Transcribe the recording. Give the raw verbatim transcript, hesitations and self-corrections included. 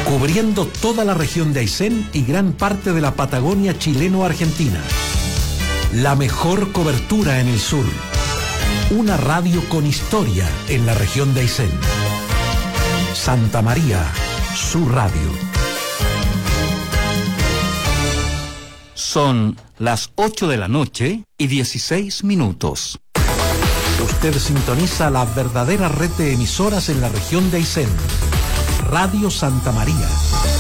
cubriendo toda la región de Aysén y gran parte de la Patagonia chileno-argentina. La mejor cobertura en el sur. Una radio con historia en la región de Aysén. Santa María, su radio. Son las ocho de la noche y dieciséis minutos. Usted sintoniza la verdadera red de emisoras en la región de Aysén. Radio Santa María.